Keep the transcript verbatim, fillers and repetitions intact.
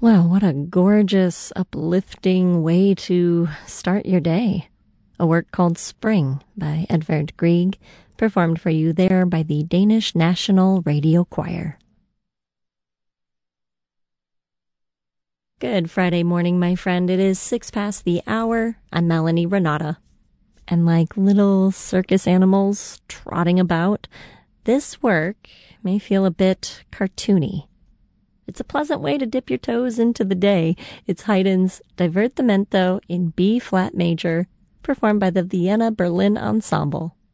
Well, what a gorgeous, uplifting way to start your day. A work called Spring by Edvard Grieg, performed for you there by the Danish National Radio Choir. Good Friday morning, my friend. It is six past the hour. I'm Melanie Renata. And like little circus animals trotting about, this work may feel a bit cartoony. It's a pleasant way to dip your toes into the day. It's Haydn's Divertimento in B-flat major, performed by the Vienna Berlin Ensemble.